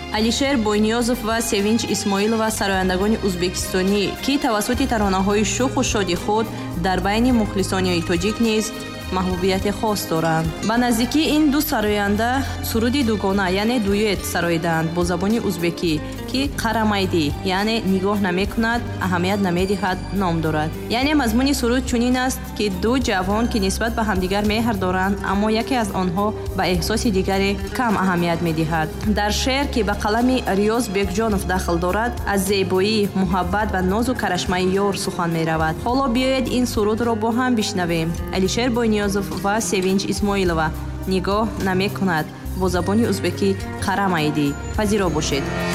алишер бойниёзов ва севинч исмоилова сарояндагони ӯзбекистонӣ ки тавассути таронаҳои шуху шоди худ дар байни мухлисони тоҷик низ маҳбубияти хос доранд. ба наздикӣ ин ду сароянда суруди дугона яъне дует сароиданд бо забони ӯзбекӣ ки қарамайдӣ яъне нигоҳ намекунад, аҳамият намедиҳад ном дорад. яъне мазмуни суруд чунин аст ки ду ҷавон ки нисбат ба ҳамдигар меҳр доранд, аммо яке аз онҳо ба эҳсоси дигаре кам аҳамият медиҳад. дар шеър ки ба қалами Риёз Бекҷонов дахл дорад, аз зебоӣ, муҳаббат ва нозу карашмаи ёр сухан меравад. ҳоло биёед ин сурудро бо ҳам бишнавем. алишер бойниёзов ва севинч исмоилова нигоҳ намекунад бо забони ӯзбекӣ қарамайдӣ. пазиро бошед.